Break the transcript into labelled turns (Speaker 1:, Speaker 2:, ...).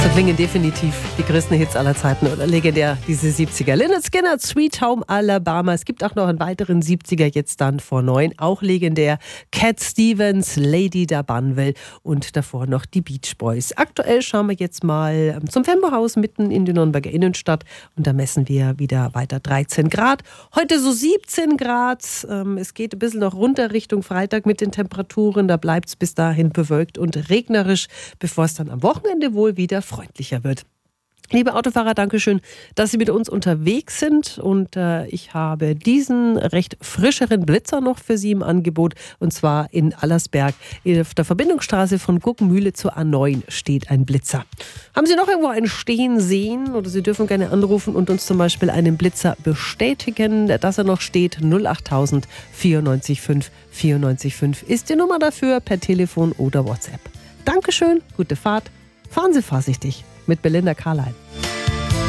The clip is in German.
Speaker 1: klingen definitiv die größten Hits aller Zeiten oder legendär, diese 70er. Lynyrd Skynyrd, Sweet Home Alabama. Es gibt auch noch einen weiteren 70er, jetzt dann vor 9, auch legendär. Cat Stevens, Lady da Banville und davor noch die Beach Boys. Aktuell schauen wir jetzt mal zum Fembo-Haus mitten in die Nürnberger Innenstadt und da messen wir wieder weiter 13 Grad. Heute so 17 Grad. Es geht ein bisschen noch runter Richtung Freitag mit den Temperaturen. Da bleibt es bis dahin bewölkt und regnerisch, bevor es dann am Wochenende wohl wieder freundlicher wird. Liebe Autofahrer, Dankeschön, dass Sie mit uns unterwegs sind und ich habe diesen recht frischeren Blitzer noch für Sie im Angebot und zwar in Allersberg. Auf der Verbindungsstraße von Guggenmühle zur A9 steht ein Blitzer. Haben Sie noch irgendwo einen stehen sehen oder Sie dürfen gerne anrufen und uns zum Beispiel einen Blitzer bestätigen, dass er noch steht. 08000 94 5 94 5 ist die Nummer dafür per Telefon oder WhatsApp. Dankeschön, gute Fahrt, fahren Sie vorsichtig mit Belinda Carlisle.